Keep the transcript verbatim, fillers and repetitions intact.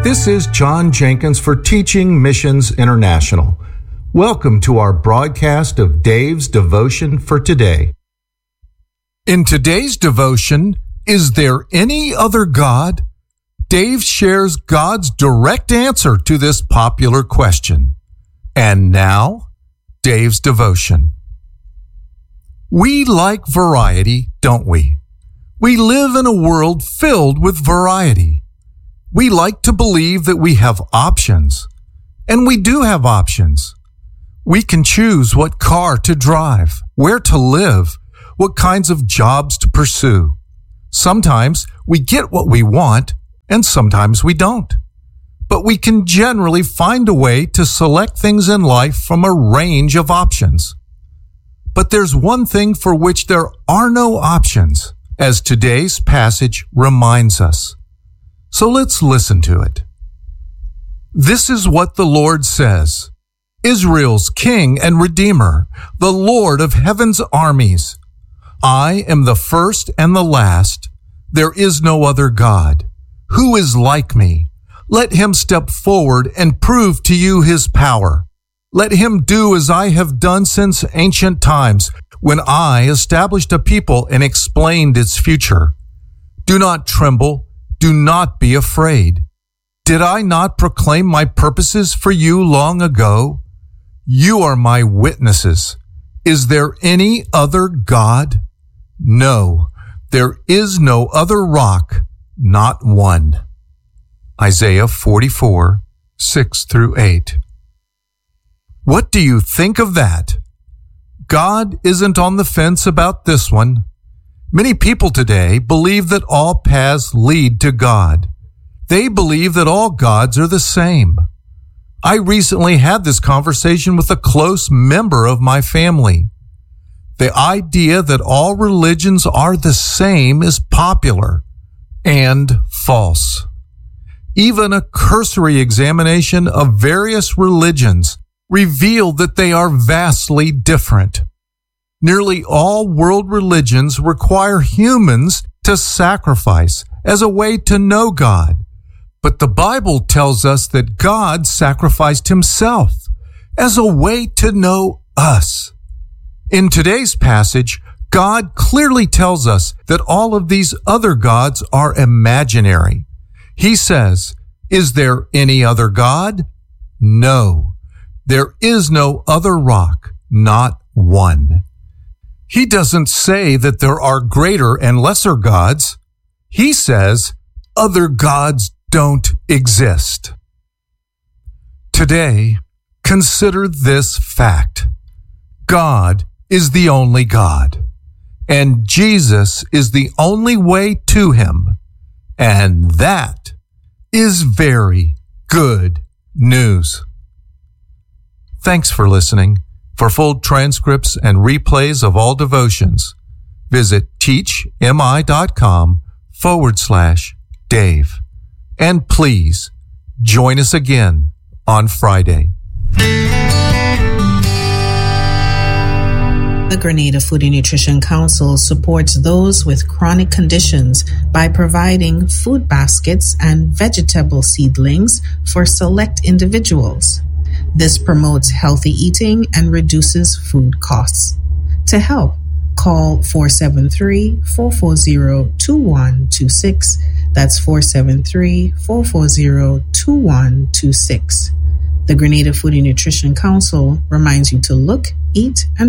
This is John Jenkins for Teaching Missions International. Welcome to our broadcast of Dave's Devotion for today. In today's devotion, Is There Any Other God? Dave shares God's direct answer to this popular question. And now, Dave's devotion. We like variety, don't we? We live in a world filled with variety. We like to believe that we have options, and we do have options. We can choose what car to drive, where to live, what kinds of jobs to pursue. Sometimes we get what we want, and sometimes we don't. But we can generally find a way to select things in life from a range of options. But there's one thing for which there are no options, as today's passage reminds us. So let's listen to it. This is what the Lord says, Israel's King and Redeemer, the Lord of heaven's armies. I am the first and the last. There is no other God. Who is like me? Let him step forward and prove to you his power. Let him do as I have done since ancient times, when I established a people and explained its future. Do not tremble. Do not be afraid. Did I not proclaim my purposes for you long ago? You are my witnesses. Is there any other God? No, there is no other rock, not one. Isaiah forty-four, six through eight. What do you think of that? God isn't on the fence about this one. Many people today believe that all paths lead to God. They believe that all gods are the same. I recently had this conversation with a close member of my family. The idea that all religions are the same is popular and false. Even a cursory examination of various religions revealed that they are vastly different. Nearly all world religions require humans to sacrifice as a way to know God. But the Bible tells us that God sacrificed himself as a way to know us. In today's passage, God clearly tells us that all of these other gods are imaginary. He says, Is there any other God? No. There is no other rock, not one. He doesn't say that there are greater and lesser gods. He says other gods don't exist. Today, consider this fact. God is the only God, and Jesus is the only way to him, and that is very good news. Thanks for listening. For full transcripts and replays of all devotions, visit teachmi.com forward slash Dave. And please join us again on Friday. The Grenada Food and Nutrition Council supports those with chronic conditions by providing food baskets and vegetable seedlings for select individuals. This promotes healthy eating and reduces food costs. To help, call four seven three, four four zero, two one two six. That's four seven three, four four zero, two one two six. The Grenada Food and Nutrition Council reminds you to look, eat, and